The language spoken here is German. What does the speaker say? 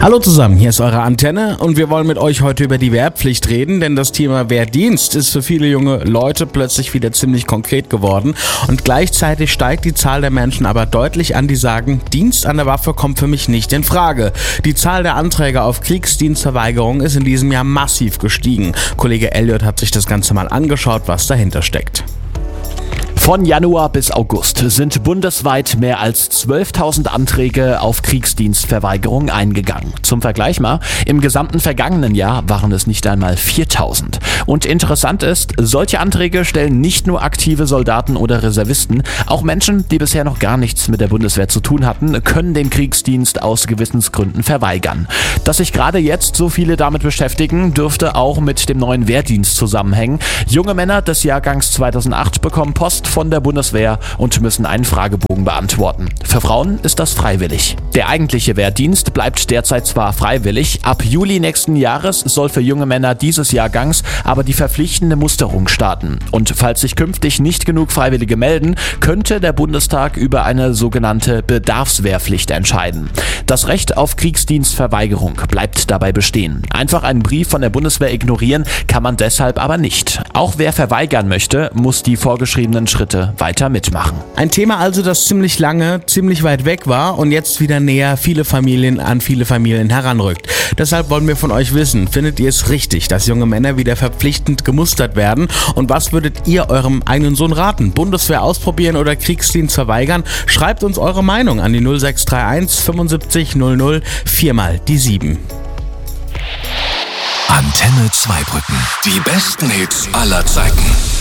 Hallo zusammen, hier ist eure Antenne und wir wollen mit euch heute über die Wehrpflicht reden, denn das Thema Wehrdienst ist für viele junge Leute plötzlich wieder ziemlich konkret geworden und gleichzeitig steigt die Zahl der Menschen aber deutlich an, die sagen, Dienst an der Waffe kommt für mich nicht in Frage. Die Zahl der Anträge auf Kriegsdienstverweigerung ist in diesem Jahr massiv gestiegen. Kollege Elliot hat sich das Ganze mal angeschaut, was dahinter steckt. Von Januar bis August sind bundesweit mehr als 12.000 Anträge auf Kriegsdienstverweigerung eingegangen. Zum Vergleich mal, im gesamten vergangenen Jahr waren es nicht einmal 4.000. Und interessant ist, solche Anträge stellen nicht nur aktive Soldaten oder Reservisten, auch Menschen, die bisher noch gar nichts mit der Bundeswehr zu tun hatten, können den Kriegsdienst aus Gewissensgründen verweigern. Dass sich gerade jetzt so viele damit beschäftigen, dürfte auch mit dem neuen Wehrdienst zusammenhängen. Junge Männer des Jahrgangs 2008 bekommen Post von der Bundeswehr und müssen einen Fragebogen beantworten. Für Frauen ist das freiwillig. Der eigentliche Wehrdienst bleibt derzeit zwar freiwillig, ab Juli nächsten Jahres soll für junge Männer dieses Jahrgangs aber die verpflichtende Musterung starten. Und falls sich künftig nicht genug Freiwillige melden, könnte der Bundestag über eine sogenannte Bedarfswehrpflicht entscheiden. Das Recht auf Kriegsdienstverweigerung bleibt dabei bestehen. Einfach einen Brief von der Bundeswehr ignorieren kann man deshalb aber nicht. Auch wer verweigern möchte, muss die vorgeschriebenen Schritte weiter mitmachen. Ein Thema also, das ziemlich lange, ziemlich weit weg war und jetzt wieder näher an viele Familien heranrückt. Deshalb wollen wir von euch wissen, findet ihr es richtig, dass junge Männer wieder verpflichtend gemustert werden? Und was würdet ihr eurem eigenen Sohn raten? Bundeswehr ausprobieren oder Kriegsdienst verweigern? Schreibt uns eure Meinung an die 0631 75 00 4 die 7. Antenne Zweibrücken. Die besten Hits aller Zeiten.